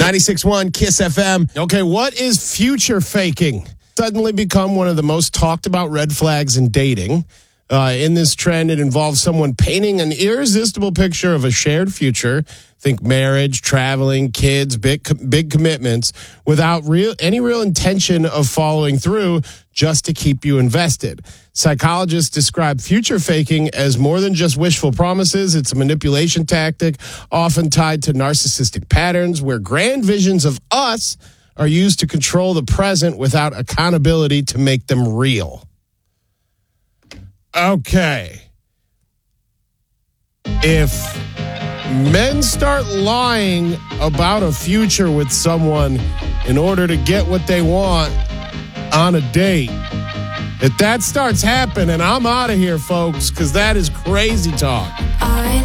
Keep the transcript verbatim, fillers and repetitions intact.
ninety-six point one Kiss F M. Okay, what is future faking? Suddenly become one of the most talked about red flags in dating. Uh, in this trend, it involves someone painting an irresistible picture of a shared future. Think marriage, traveling, kids, big big commitments, without real any real intention of following through, just to keep you invested. Psychologists describe future faking as more than just wishful promises. It's a manipulation tactic, often tied to narcissistic patterns, where grand visions of us are used to control the present without accountability to make them real. Okay. If men start lying about a future with someone in order to get what they want on a date, if that starts happening, I'm out of here, folks, because that is crazy talk. I